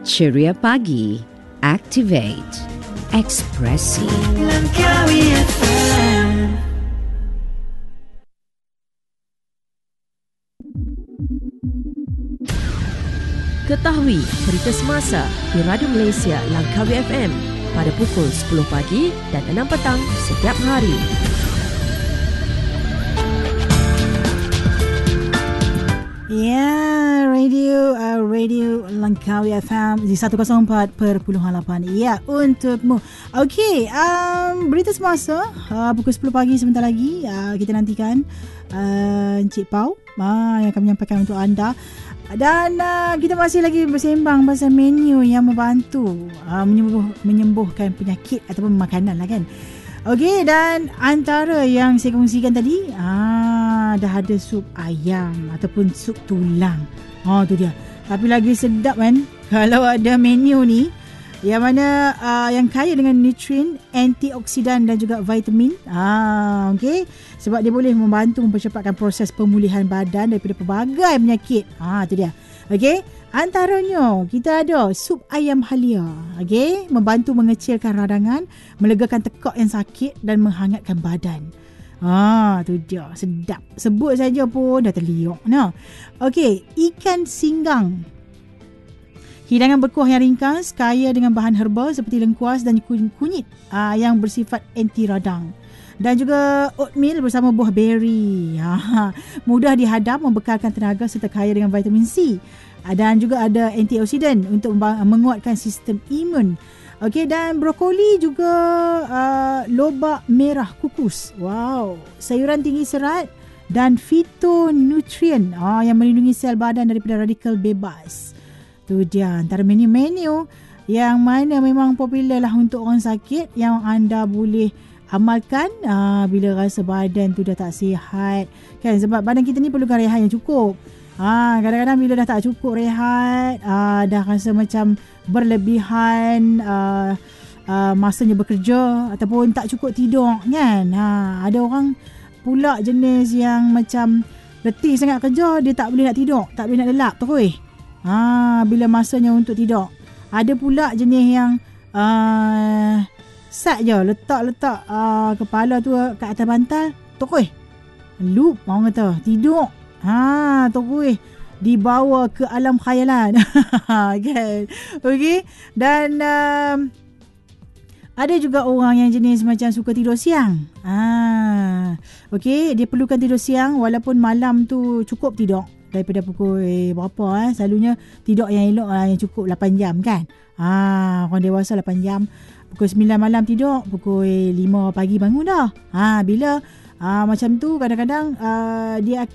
Ceria Pagi. Activate. Ekspresi. Langkawi FM. Ketahui berita semasa di Radio Malaysia Langkawi FM pada pukul 10 pagi dan 6 petang setiap hari. Ya, Radio Langkawi FM di 104.8. Ya, untukmu. Okey, berita semasa pukul 10 pagi sebentar lagi kita nantikan Encik Pau yang akan menyampaikan untuk anda. Dan kita masih lagi bersembang pasal menu yang membantu menyembuhkan penyakit ataupun makanan lah kan. Okey, dan antara yang saya kongsikan tadi dah ada sup ayam ataupun sup tulang. Tu dia. Tapi lagi sedap kan kalau ada menu ni yang mana yang kaya dengan nutrien, antioksidan dan juga vitamin. Okey, sebab dia boleh membantu mempercepatkan proses pemulihan badan daripada pelbagai penyakit. Tu dia. Okey, antaranya kita ada sup ayam halia. Okey, membantu mengecilkan radangan, melegakan tekak yang sakit dan menghangatkan badan. Tu dia, sedap. Sebut saja pun dah terliuk. Okey, ikan singgang. Hidangan berkuah yang ringkas, kaya dengan bahan herba seperti lengkuas dan kunyit yang bersifat anti radang. Dan juga oatmeal bersama buah beri. Mudah dihadam, membekalkan tenaga serta kaya dengan vitamin C. Dan juga ada antioksidan untuk menguatkan sistem imun. Okey, dan brokoli juga lobak merah kukus. Wow, sayuran tinggi serat dan fitonutrien yang melindungi sel badan daripada radikal bebas. Tu dia antara menu-menu yang mana memang popular lah untuk orang sakit yang anda boleh amalkan bila rasa badan tu dah tak sihat kan, sebab badan kita ni perlukan rehat yang cukup. Kadang-kadang bila dah tak cukup rehat, dah rasa macam berlebihan masanya bekerja ataupun tak cukup tidur kan. Ada orang pula jenis yang macam letih sangat kerja, dia tak boleh nak tidur, tak boleh nak lelap terus. Bila masanya untuk tidur. Ada pula jenis yang sat je, letak kepala tu kat atas bantal, terus loop orang kata, tidur. Terus dibawa ke alam khayalan. Kan? Okey. Dan ada juga orang yang jenis macam suka tidur siang. Okey, dia perlukan tidur siang walaupun malam tu cukup tidur. Daripada pukul berapa selalunya tidur yang elok yang cukup 8 jam kan. Orang dewasa 8 jam. Pukul 9 malam tidur, pukul 5 pagi bangun dah. Bila macam tu kadang-kadang dia